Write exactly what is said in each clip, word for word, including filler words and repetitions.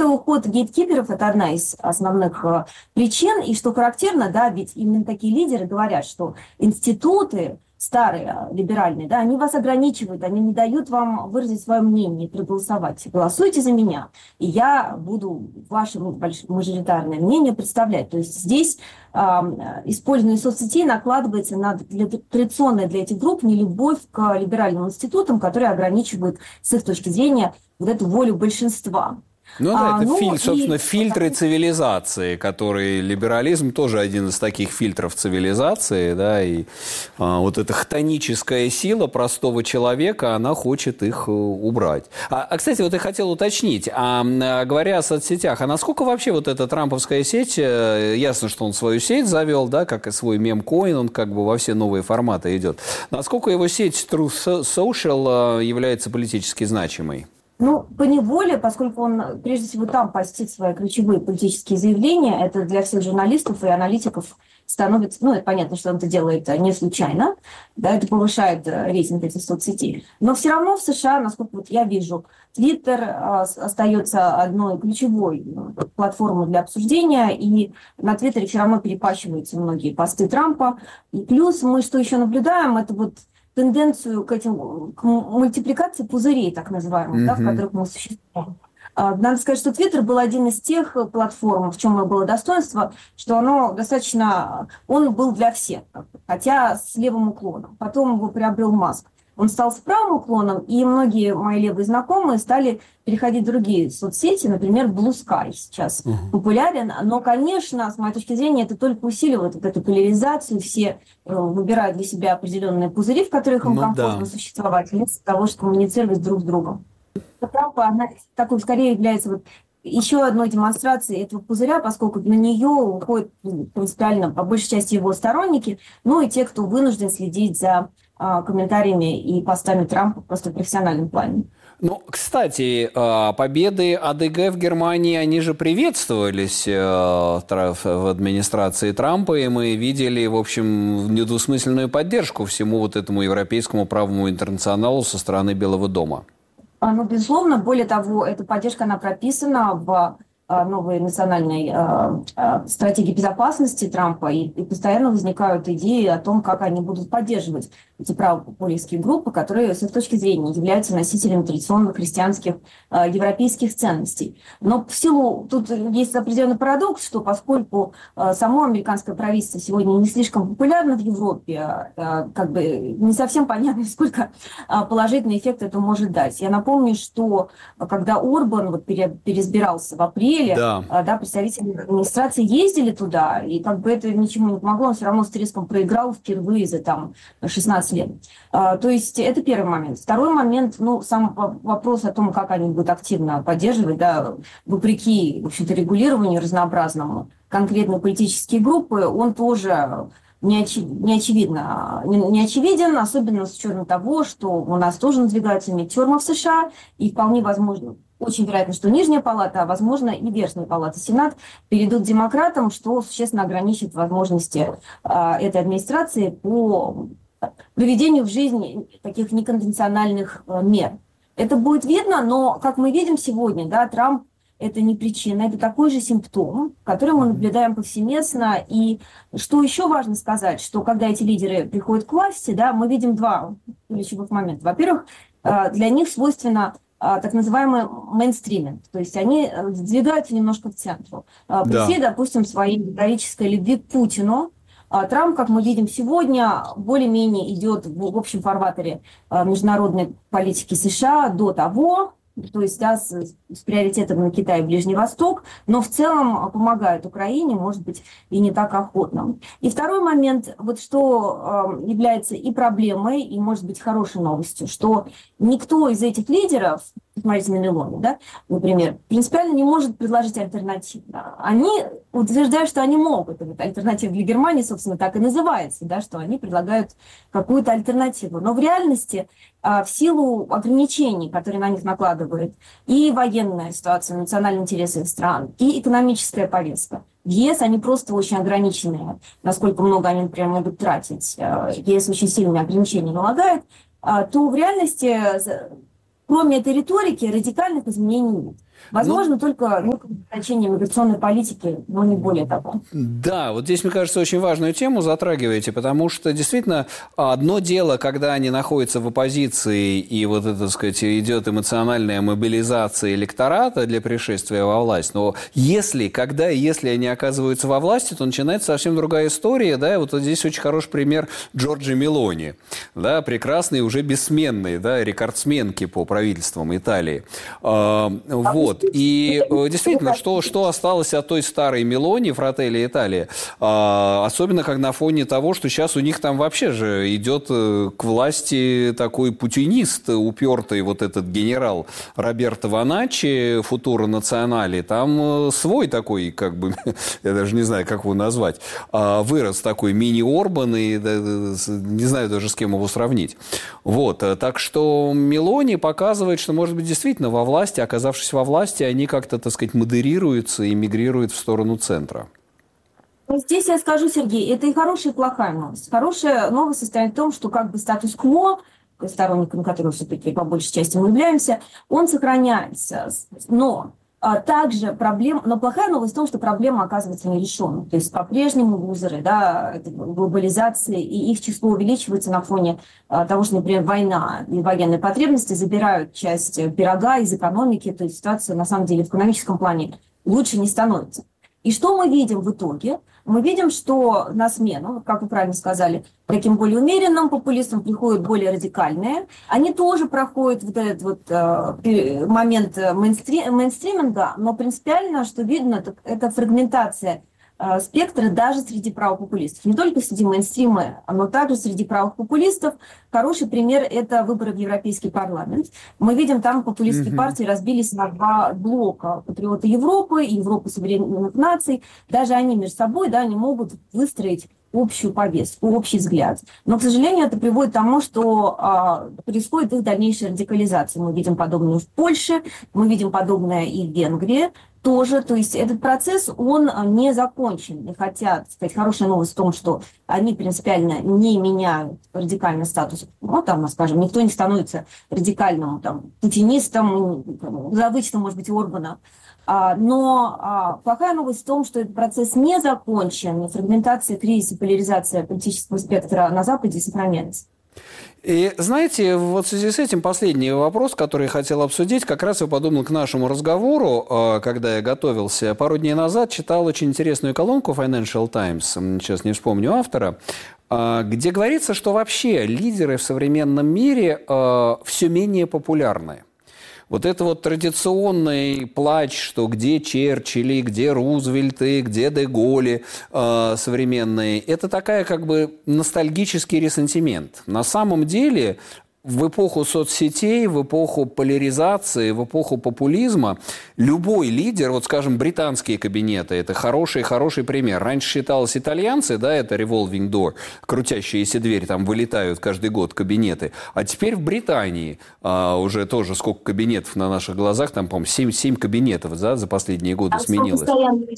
это уход гейткиперов, это одна из основных э, причин. И что характерно, да, ведь именно такие лидеры говорят, что институты старые, либеральные, да, они вас ограничивают, они не дают вам выразить свое мнение, проголосовать. Голосуйте за меня, и я буду ваше мажоритарное мнение представлять. То есть здесь э, использование соцсетей накладывается на для, традиционная для этих групп нелюбовь к либеральным институтам, которые ограничивают, с их точки зрения, вот эту волю большинства. Ну да, а, это, ну, филь, собственно, и... фильтры цивилизации, которые либерализм тоже один из таких фильтров цивилизации, да, и а, вот эта хтоническая сила простого человека, она хочет их убрать. А, а кстати, вот я хотел уточнить, а, говоря о соцсетях, а насколько вообще вот эта трамповская сеть, ясно, что он свою сеть завел, да, как и свой мемкоин, он как бы во все новые форматы идет. Насколько его сеть Truth Social является политически значимой? Ну, поневоле, поскольку он, прежде всего, там постит свои ключевые политические заявления, это для всех журналистов и аналитиков становится, ну, это понятно, что он это делает не случайно, да, это повышает рейтинг этих соцсетей. Но все равно в США, насколько вот я вижу, Твиттер остается одной ключевой платформой для обсуждения, и на Твиттере все равно перепащиваются многие посты Трампа. И плюс мы что еще наблюдаем, это вот тенденцию к этим к мультипликации пузырей, так называемых, mm-hmm. да, в которых мы существуем. Надо сказать, что Твиттер был один из тех платформ, в чем было достоинство, что оно достаточно, он был для всех, хотя с левым уклоном. Потом его приобрел Маск. Он стал с правым уклоном, и многие мои левые знакомые стали переходить в другие соцсети, например, Blue Sky сейчас uh-huh. популярен. Но, конечно, с моей точки зрения, это только усиливает вот эту поляризацию. Все выбирают для себя определенные пузыри, в которых им ну, комфортно да. существовать, вместо того, чтобы коммуницировать друг с другом. Трампа, она такой скорее является вот еще одной демонстрацией этого пузыря, поскольку на нее уходят принципиально по большей части его сторонники, ну и те, кто вынужден следить за комментариями и постами Трампа просто в профессиональном плане. Ну, кстати, победы АДГ в Германии, они же приветствовались в администрации Трампа, и мы видели, в общем, недвусмысленную поддержку всему вот этому европейскому правому интернационалу со стороны Белого дома. Ну, безусловно, более того, эта поддержка, она прописана в новой национальной э, э, стратегии безопасности Трампа, и, и постоянно возникают идеи о том, как они будут поддерживать эти правопопулистские группы, которые, с их точки зрения, являются носителями традиционных христианских э, европейских ценностей. Но в силу, тут есть определенный парадокс, что поскольку э, само американское правительство сегодня не слишком популярно в Европе, э, как бы не совсем понятно, сколько э, положительный эффект это может дать. Я напомню, что э, когда Орбан вот, пере, переизбирался в апреле, Да. Да, представители администрации ездили туда, и как бы это ничему не помогло, он все равно с треском проиграл впервые за там, шестнадцать лет. А, то есть это первый момент. Второй момент, ну, сам вопрос о том, как они будут активно поддерживать, да, вопреки, в общем-то, регулированию разнообразному конкретно политические группы, он тоже не, очи- не, очевидно, не, не очевиден, особенно с учетом того, что у нас тоже надвигаются мидтермы в США, и вполне возможно, очень вероятно, что Нижняя палата, а возможно и Верхняя палата, Сенат перейдут к демократам, что существенно ограничит возможности а, этой администрации по проведению в жизни таких неконвенциональных а, мер. Это будет видно, но, как мы видим сегодня, да, Трамп – это не причина, это такой же симптом, который мы наблюдаем повсеместно. И что еще важно сказать, что когда эти лидеры приходят к власти, да, мы видим два ключевых момента. Во-первых, а, для них свойственно так называемый мейнстриминг. То есть они сдвигаются немножко к центру. При да. всей, допустим, своей риторической любви к Путину, Трамп, как мы видим сегодня, более-менее идет в общем фарватере международной политики США до того, то есть да, с, с приоритетом на Китай и Ближний Восток, но в целом помогает Украине, может быть, и не так охотно. И второй момент, вот что э, является и проблемой, и, может быть, хорошей новостью, что никто из этих лидеров, смотрите на Мелони, да, например, принципиально не может предложить альтернативу. Они утверждают, что они могут. Это альтернатива для Германии, собственно, так и называется, да, что они предлагают какую-то альтернативу. Но в реальности в силу ограничений, которые на них накладывают и военная ситуация, национальные интересы стран, и экономическая повестка. В ЕС они просто очень ограничены, насколько много они, например, могут тратить. ЕС очень сильные ограничения налагает, то в реальности, кроме этой риторики, радикальных изменений нет. Возможно, ну, только ну, значение миграционной политики, но не более того. Да, вот здесь, мне кажется, очень важную тему затрагиваете, потому что действительно одно дело, когда они находятся в оппозиции, и вот это, так сказать, идет эмоциональная мобилизация электората для пришествия во власть, но если, когда и если они оказываются во власти, то начинается совсем другая история, да, и вот, вот здесь очень хороший пример Джорджи Мелони, да, прекрасный, уже бессменный, да, рекордсменки по правительствам Италии. А, вот, и действительно, что, что осталось от той старой Мелони, Фрателли Италии, а, особенно как на фоне того, что сейчас у них там вообще же идет к власти такой путинист, упертый вот этот генерал Роберто Ваначчи, Футуро Национали, там свой такой, как бы, я даже не знаю, как его назвать, вырос такой мини-Орбан, и не знаю даже, с кем его сравнить. Вот, так что Мелони показывает, что, может быть, действительно во власти, оказавшись во власти, они как-то, так сказать, модерируются и мигрируют в сторону центра. Здесь я скажу, Сергей, это и хорошая, и плохая новость. Хорошая новость состоит в том, что как бы статус-кво, сторонниками которого все-таки по большей части мы являемся, он сохраняется. Но а, также проблема, но плохая новость в том, что проблема оказывается нерешенной. То есть по-прежнему лузеры, да, глобализации, и их число увеличивается на фоне а, того, что, например, война и военные потребности забирают часть пирога из экономики. То есть ситуация, на самом деле, в экономическом плане лучше не становится. И что мы видим в итоге? Мы видим, что на смену, как вы правильно сказали, таким более умеренным популистам приходят более радикальные. Они тоже проходят вот этот вот э, момент мейнстри, мейнстриминга, но принципиально, что видно, это, это фрагментация э, спектра даже среди правопопулистов. Не только среди мейнстрима, но также среди правых популистов. Хороший пример – это выборы в Европейский парламент. Мы видим, там популистские mm-hmm. партии разбились на два блока. Патриоты Европы и Европы суверенных наций. Даже они между собой, да, не могут выстроить общую повестку, общий взгляд. Но, к сожалению, это приводит к тому, что а, происходит их дальнейшая радикализация. Мы видим подобное в Польше, мы видим подобное и в Венгрии тоже. То есть этот процесс, он не закончен. И хотя, так сказать, хорошая новость в том, что они принципиально не меняют радикальный статус. Ну, там, скажем, никто не становится радикальным там, путинистом, завычным, может быть, Орбана. А, но а, плохая новость в том, что этот процесс не закончен, и фрагментация, кризис и поляризация политического спектра на Западе сохраняется. И знаете, вот в связи с этим последний вопрос, который я хотел обсудить, как раз я подумал к нашему разговору, когда я готовился. Пару дней назад читал очень интересную колонку Financial Times, сейчас не вспомню автора, где говорится, что вообще лидеры в современном мире все менее популярны. Вот это вот традиционный плач, что где Черчилли, где Рузвельты, где де Голли э, современные, это такая как бы ностальгический ресентимент. На самом деле в эпоху соцсетей, в эпоху поляризации, в эпоху популизма любой лидер, вот, скажем, британские кабинеты, это хороший-хороший пример. Раньше считалось итальянцы, да, это revolving door, крутящиеся двери, там вылетают каждый год кабинеты. А теперь в Британии а, уже тоже сколько кабинетов на наших глазах, там, по-моему, семь, семь кабинетов, да, за последние годы а сменилось.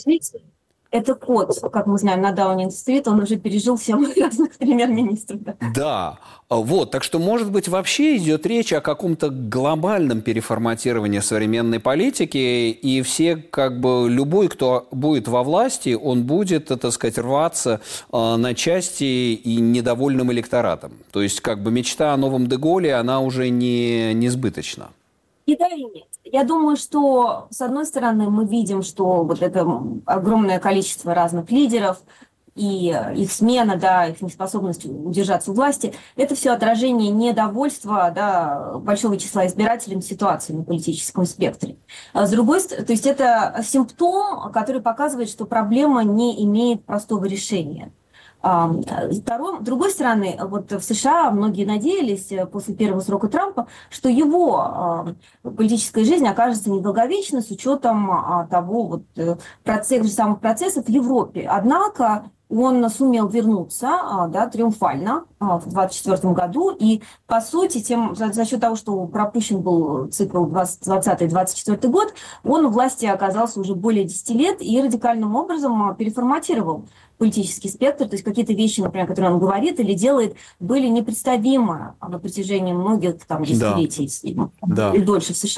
Это код, как мы знаем, на Даунинг-стрит, он уже пережил семь разных премьер-министров. Да. да, вот, так что, может быть, вообще идет речь о каком-то глобальном переформатировании современной политики, и все, как бы, любой, кто будет во власти, он будет, так сказать, рваться э, на части и недовольным электоратом. То есть, как бы, мечта о новом де Голле, она уже не, не сбыточна. И да, и нет. Я думаю, что, с одной стороны, мы видим, что вот это огромное количество разных лидеров и их смена, да, их неспособность удержаться у власти, это все отражение недовольства, да, большого числа избирателей ситуации на политическом спектре. А с другой стороны, то есть это симптом, который показывает, что проблема не имеет простого решения. С другой стороны, вот в США многие надеялись после первого срока Трампа, что его политическая жизнь окажется недолговечной с учетом того вот процесс, же самых процессов в Европе. Однако он сумел вернуться, да, триумфально в двадцать четвёртом году, и, по сути, тем, за, за счет того, что пропущен был цикл двадцатый двадцать четвёртый год, он у власти оказался уже более десяти лет и радикальным образом переформатировал политический спектр, то есть какие-то вещи, например, которые он говорит или делает, были непредставимы на протяжении многих там, десятилетий да. и, да. и дольше в США.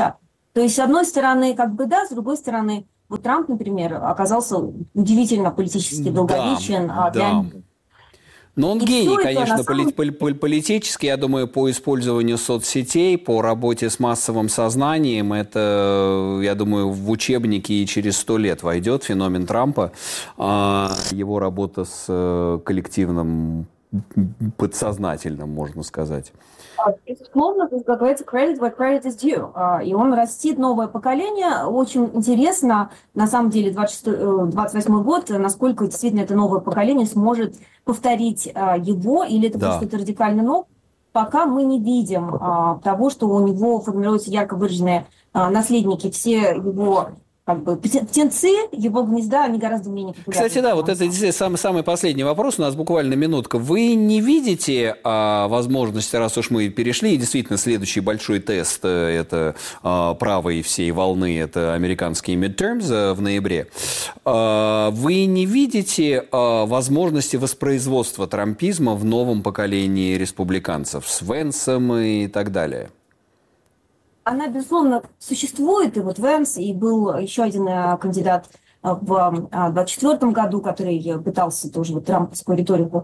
То есть, с одной стороны, как бы да, с другой стороны, вот Трамп, например, оказался удивительно политически долговечен. Да, для... да. Но он И гений, это, конечно, самом... поли- поли- политически, я думаю, по использованию соцсетей, по работе с массовым сознанием. Это, я думаю, в учебники и через сто лет войдет феномен Трампа. Его работа с коллективным подсознательным, можно сказать. Безусловно, как говорится, credit where credit is due. И он растит новое поколение. Очень интересно, на самом деле, двадцать восьмой год, насколько действительно это новое поколение сможет повторить его, или это Да. будет что-то радикально новое. Пока мы не видим а, того, что у него формируются ярко выраженные а, наследники, все его... Как бы, птенцы его гнезда, они гораздо менее популярны. Кстати, да, вот это здесь самый, самый последний вопрос, у нас буквально минутка. Вы не видите а, возможности, раз уж мы перешли, и действительно следующий большой тест, это а, правой всей волны, это американские midterms в ноябре, а, вы не видите а, возможности воспроизводства трампизма в новом поколении республиканцев с Венсом и так далее? Она, безусловно, существует, и вот Венс, и был еще один кандидат в двадцать четвёртом году, который пытался тоже вот трамповскую риторику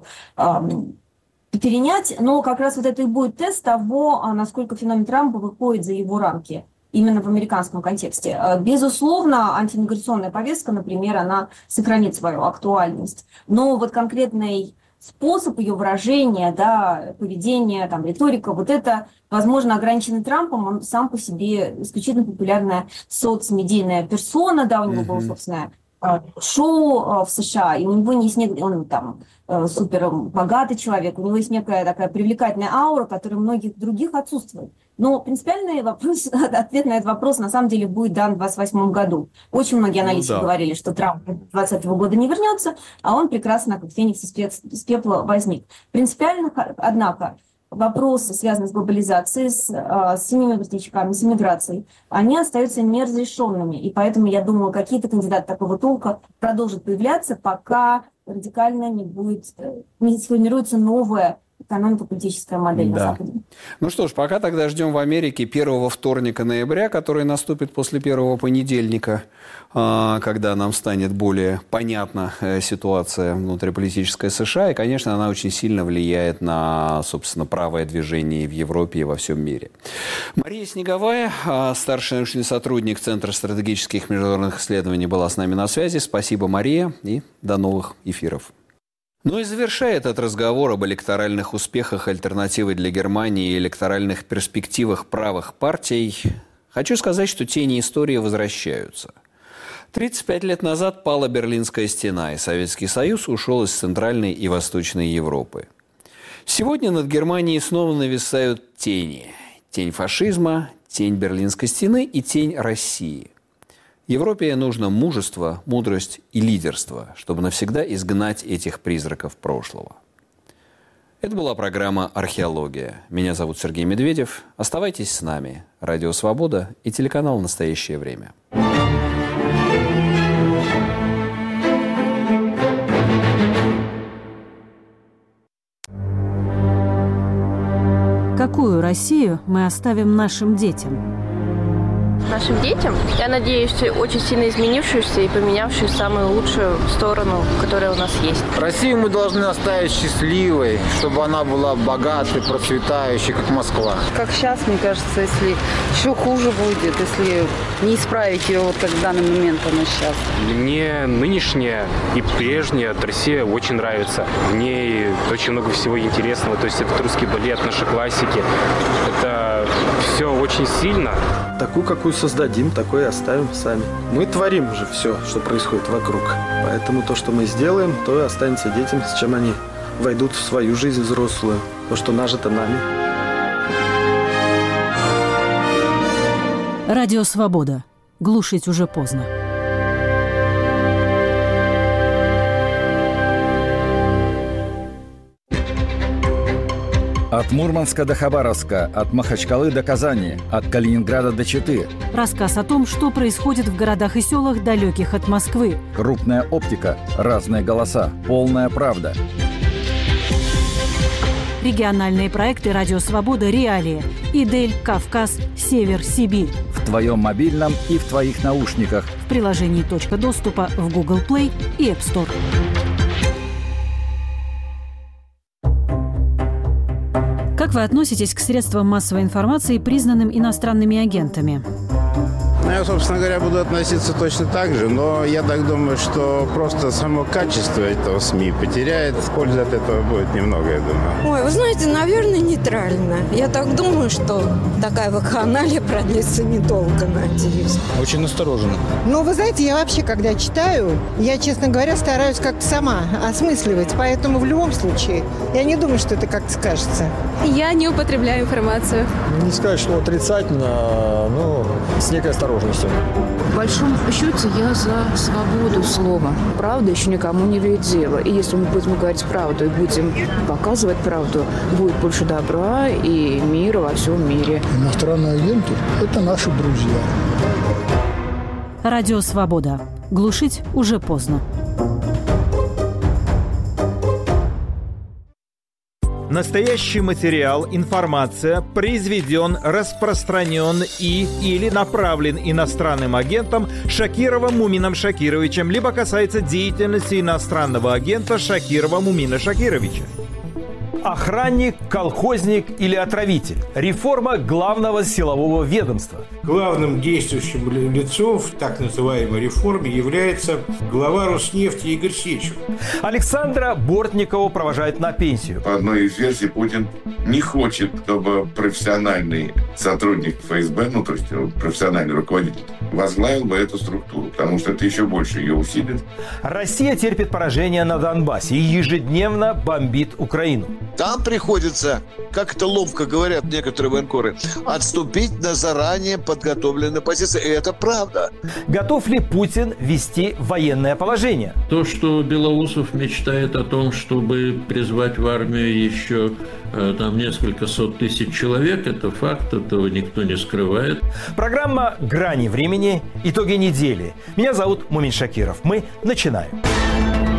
перенять, но как раз вот это и будет тест того, насколько феномен Трампа выходит за его рамки, именно в американском контексте. Безусловно, антимиграционная повестка, например, она сохранит свою актуальность, но вот конкретный способ ее выражения, да, поведения, там, риторика, вот это, возможно, ограниченный Трампом, он сам по себе исключительно популярная соцмедийная персона, да, у него mm-hmm. было собственное шоу в США, и у него есть некий, он там супер богатый человек, у него есть некая такая привлекательная аура, которая у многих других отсутствует. Но принципиальный вопрос, ответ на этот вопрос на самом деле будет дан в двадцать восьмом году. Очень многие аналитики ну, да. говорили, что Трамп двадцатого года не вернется, а он прекрасно, как феникс из пепла, возник. Принципиально, однако, вопросы, связанные с глобализацией, с, с семейными воротничками, с иммиграцией, они остаются неразрешенными. И поэтому, я думаю, какие-то кандидаты такого толка продолжат появляться, пока радикально не будет, не сформируется новая экономико-политическая модель да. на Западе. Ну что ж, пока тогда ждем в Америке первого вторника ноября, который наступит после первого понедельника, когда нам станет более понятна ситуация внутриполитическая США. И, конечно, она очень сильно влияет на, собственно, правое движение в Европе и во всем мире. Мария Снеговая, старший научный сотрудник Центра стратегических международных исследований, была с нами на связи. Спасибо, Мария, и до новых эфиров. Ну и завершая этот разговор об электоральных успехах альтернативы для Германии и электоральных перспективах правых партий, хочу сказать, что тени истории возвращаются. тридцать пять лет назад пала Берлинская стена, и Советский Союз ушел из Центральной и Восточной Европы. Сегодня над Германией снова нависают тени. Тень фашизма, тень Берлинской стены и тень России. Европе нужно мужество, мудрость и лидерство, чтобы навсегда изгнать этих призраков прошлого. Это была программа «Археология». Меня зовут Сергей Медведев. Оставайтесь с нами. Радио «Свобода» и телеканал «Настоящее время». Какую Россию мы оставим нашим детям? Нашим детям, я надеюсь, очень сильно изменившуюся и поменявшую самую лучшую сторону, которая у нас есть. Россию мы должны оставить счастливой, чтобы она была богатой, процветающей, как Москва. Как сейчас, мне кажется, если еще хуже будет, если не исправить ее, вот как в данный момент она сейчас. Мне нынешняя и прежняя Россия очень нравится. В ней очень много всего интересного. То есть это русский балет, наши классики. Это все очень сильно. Такую, какую создадим, такой и оставим сами. Мы творим же все, что происходит вокруг. Поэтому то, что мы сделаем, то и останется детям, с чем они войдут в свою жизнь взрослую. То, что нажито нами. Радио «Свобода». Глушить уже поздно. От Мурманска до Хабаровска, от Махачкалы до Казани, от Калининграда до Читы. Рассказ о том, что происходит в городах и селах, далеких от Москвы. Крупная оптика, разные голоса, полная правда. Региональные проекты «Радио Свобода», «Реалии», «Идель», «Кавказ», «Север», «Сибирь». в твоем мобильном и в твоих наушниках. В приложении «Точка доступа» в Google Play и App Store. Как вы относитесь к средствам массовой информации, признанным иностранными агентами? Я, собственно говоря, буду относиться точно так же, но я так думаю, что просто само качество этого СМИ потеряет. Пользы от этого будет немного, я думаю. Ой, вы знаете, наверное, нейтрально. Я так думаю, что такая вакханалия продлится недолго, надеюсь. Очень настороженно. Ну, вы знаете, я вообще, когда читаю, я, честно говоря, стараюсь как-то сама осмысливать. Поэтому в любом случае, я не думаю, что это как-то скажется. Я не употребляю информацию. Не сказать, что отрицательно, но с некой осторожностью. В большом счете я за свободу слова. Правда еще никому не вредила. И если мы будем говорить правду и будем показывать правду, будет больше добра и мира во всем мире. Иностранные агенты – это наши друзья. Радио «Свобода». Глушить уже поздно. Настоящий материал, информация произведен, распространен и или направлен иностранным агентом Шакировым Мумином Шакировичем, либо касается деятельности иностранного агента Шакирова Мумина Шакировича. Охранник, колхозник или отравитель. Реформа главного силового ведомства. Главным действующим лицом в так называемой реформе является глава Роснефти Игорь Сечев. Александра Бортникова провожают на пенсию. По одной из версий, Путин не хочет, чтобы профессиональный сотрудник ФСБ, ну то есть профессиональный руководитель, возглавил бы эту структуру, потому что это еще больше ее усилит. Россия терпит поражение на Донбассе и ежедневно бомбит Украину. Там приходится, как это ловко говорят некоторые военкоры, отступить на заранее подготовленные позиции. И это правда. Готов ли Путин ввести военное положение? То, что Белоусов мечтает о том, чтобы призвать в армию еще там несколько сот тысяч человек, это факт, этого никто не скрывает. Программа «Грани времени. Итоги недели». Меня зовут Мумин Шакиров. Мы начинаем.